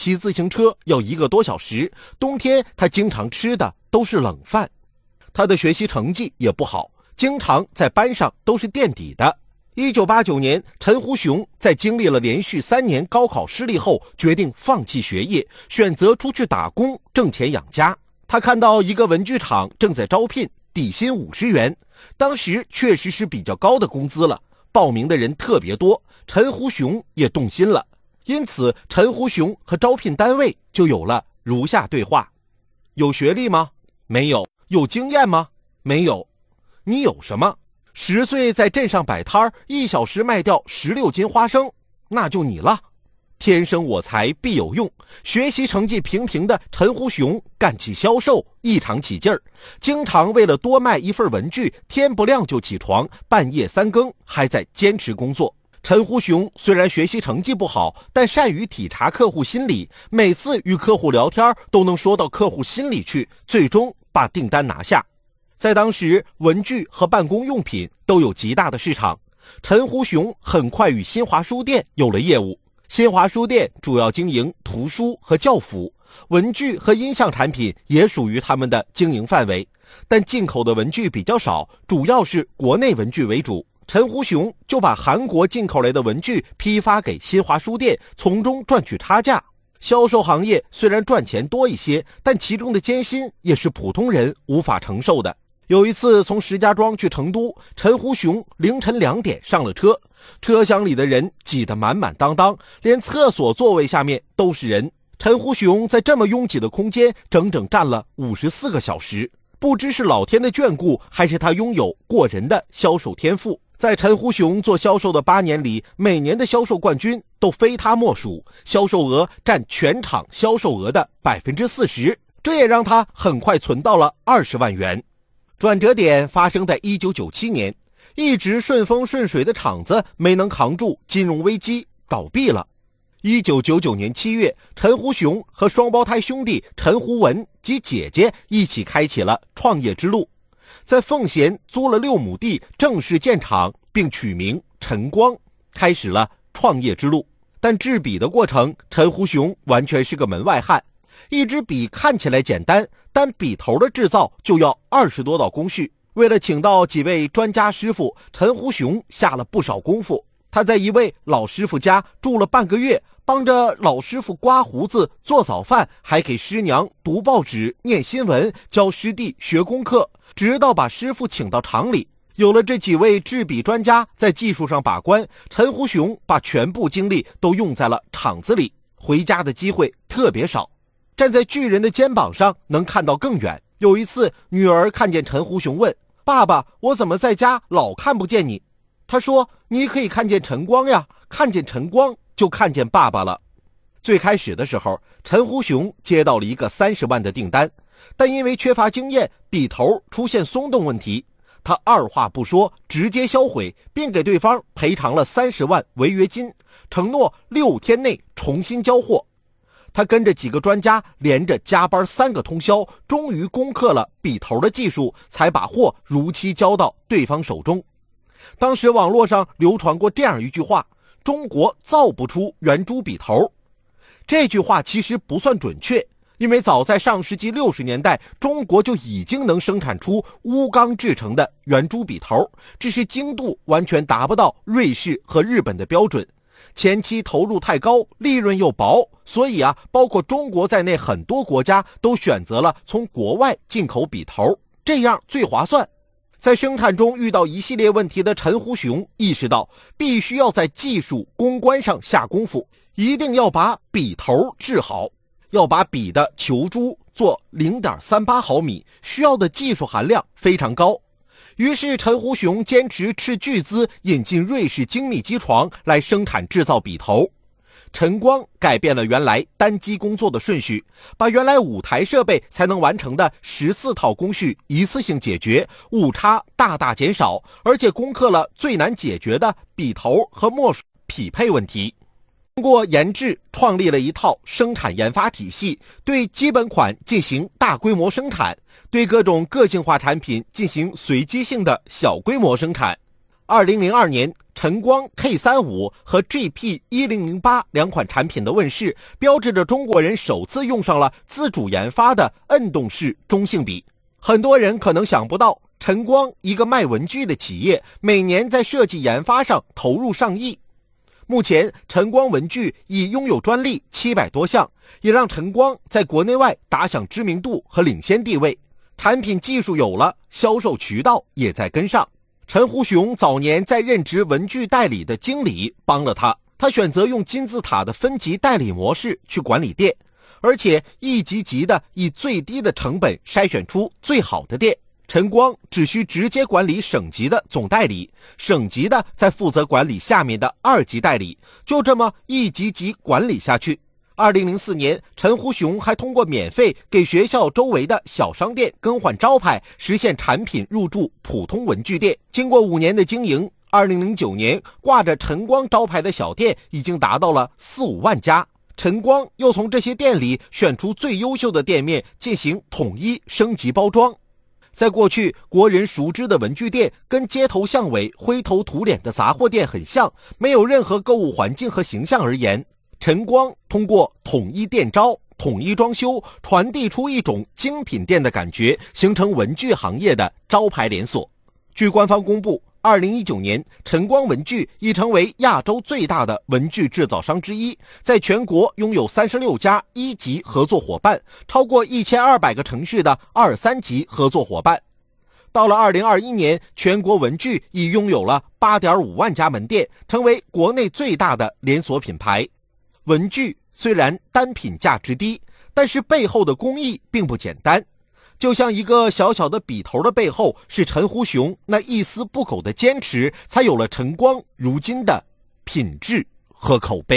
骑自行车要1个多小时，冬天他经常吃的都是冷饭。他的学习成绩也不好，经常在班上都是垫底的。1989年，陈胡雄在经历了连续3年高考失利后，决定放弃学业，选择出去打工挣钱养家。他看到一个文具厂正在招聘，底薪50元，当时确实是比较高的工资了，报名的人特别多，陈胡雄也动心了。因此，陈胡雄和招聘单位就有了如下对话：有学历吗？没有。有经验吗？没有。你有什么？10岁在镇上摆摊，1小时卖掉16斤花生，那就你了。天生我材必有用，学习成绩平平的陈胡雄干起销售异常起劲儿，经常为了多卖一份文具，天不亮就起床，半夜3更还在坚持工作。陈胡雄虽然学习成绩不好，但善于体察客户心理，每次与客户聊天都能说到客户心里去，最终把订单拿下。在当时，文具和办公用品都有极大的市场，陈胡雄很快与新华书店有了业务。新华书店主要经营图书和教辅，文具和音像产品也属于他们的经营范围，但进口的文具比较少，主要是国内文具为主。陈胡雄就把韩国进口来的文具批发给新华书店，从中赚取差价。销售行业虽然赚钱多一些，但其中的艰辛也是普通人无法承受的。有一次从石家庄去成都，陈胡雄凌晨2点上了车，车厢里的人挤得满满当当，连厕所座位下面都是人。陈胡雄在这么拥挤的空间整整站了54个小时，不知是老天的眷顾，还是他拥有过人的销售天赋。在陈胡雄做销售的8年里，每年的销售冠军都非他莫属，销售额占全场销售额的40%，这也让他很快存到了20万元。转折点发生在1997年，一直顺风顺水的厂子没能扛住金融危机，倒闭了。1999年7月，陈胡雄和双胞胎兄弟陈胡文及姐姐一起开启了创业之路，在奉贤租了6亩地，正式建厂，并取名陈光，开始了创业之路。但制笔的过程，陈胡雄完全是个门外汉。一支笔看起来简单，但笔头的制造就要20多道工序。为了请到几位专家师傅，陈胡雄下了不少功夫。他在一位老师傅家住了半个月，帮着老师傅刮胡子、做早饭，还给师娘读报纸、念新闻，教师弟学功课，直到把师傅请到厂里。有了这几位制笔专家在技术上把关，陈胡雄把全部精力都用在了厂子里，回家的机会特别少。站在巨人的肩膀上能看到更远。有一次，女儿看见陈胡雄问：爸爸，我怎么在家老看不见你？他说：你可以看见晨光呀，看见晨光就看见爸爸了。最开始的时候，陈胡雄接到了一个30万的订单，但因为缺乏经验，笔头出现松动问题，他二话不说直接销毁，并给对方赔偿了30万违约金，承诺6天内重新交货。他跟着几个专家连着加班3个通宵，终于攻克了笔头的技术，才把货如期交到对方手中。当时网络上流传过这样一句话：中国造不出圆珠笔头。这句话其实不算准确，因为早在上世纪60年代，中国就已经能生产出钨钢制成的圆珠笔头，只是精度完全达不到瑞士和日本的标准。前期投入太高，利润又薄，所以包括中国在内很多国家都选择了从国外进口笔头，这样最划算。在生产中遇到一系列问题的陈胡雄意识到，必须要在技术攻关上下功夫，一定要把笔头制好，要把笔的球珠做 0.38 毫米，需要的技术含量非常高。于是陈胡雄坚持斥巨资引进瑞士精密机床来生产制造笔头。陈光改变了原来单机工作的顺序，把原来5台设备才能完成的14套工序一次性解决，误差大大减少，而且攻克了最难解决的笔头和墨水匹配问题。通过研制创立了一套生产研发体系，对基本款进行大规模生产，对各种个性化产品进行随机性的小规模生产。 2002年，晨光 K35 和 GP1008 两款产品的问世，标志着中国人首次用上了自主研发的摁动式中性笔。很多人可能想不到，晨光一个卖文具的企业，每年在设计研发上投入上亿。目前，晨光文具已拥有专利700多项，也让晨光在国内外打响知名度和领先地位。产品技术有了，销售渠道也在跟上。陈胡雄早年在任职文具代理的经理帮了他，他选择用金字塔的分级代理模式去管理店，而且一级级的以最低的成本筛选出最好的店。晨光只需直接管理省级的总代理，省级的再负责管理下面的2级代理，就这么一级级管理下去。2004年，陈胡雄还通过免费给学校周围的小商店更换招牌，实现产品入驻普通文具店。经过5年的经营，2009年挂着晨光招牌的小店已经达到了4-5万家。晨光又从这些店里选出最优秀的店面进行统一升级包装。在过去，国人熟知的文具店跟街头巷尾灰头土脸的杂货店很像，没有任何购物环境和形象而言。晨光通过统一店招、统一装修，传递出一种精品店的感觉，形成文具行业的招牌连锁。据官方公布，2019年，晨光文具已成为亚洲最大的文具制造商之一，在全国拥有36家1级合作伙伴，超过1200个城市的2、3级合作伙伴。到了2021年，全国文具已拥有了8.5万家门店，成为国内最大的连锁品牌。文具虽然单品价值低，但是背后的工艺并不简单。就像一个小小的笔头的背后，是陈胡雄那一丝不苟的坚持，才有了晨光如今的品质和口碑。